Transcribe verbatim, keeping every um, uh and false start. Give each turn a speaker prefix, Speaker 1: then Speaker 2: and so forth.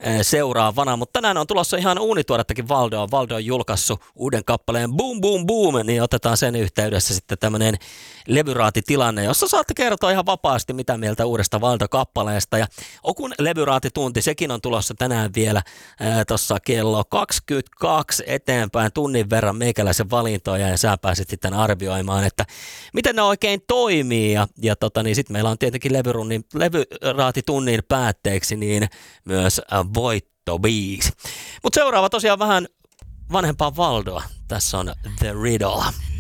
Speaker 1: seuraavana, mutta tänään on tulossa ihan uunituorettakin Valdoa. Valdo on julkaissut uuden kappaleen Boom Boom Boom, niin otetaan sen yhteydessä sitten tämmöinen levyraatitilanne, jossa saatte kertoa ihan vapaasti, mitä mieltä uudesta Valdo-kappaleesta. Ja Okun levyraatitunti, sekin on tulossa tänään vielä tuossa kello kaksikymmentäkaksi eteenpäin, tunnin verran meikäläisen valintoja, ja sä pääsit sitten arvioimaan, että miten ne oikein toimii. Ja, ja tota, niin sitten meillä on tietenkin levyrunnin, levyraatitunnin päätteeksi niin myös voittobiisi. Mutta seuraava tosiaan vähän vanhempaa Valdoa. Tässä on The Riddle.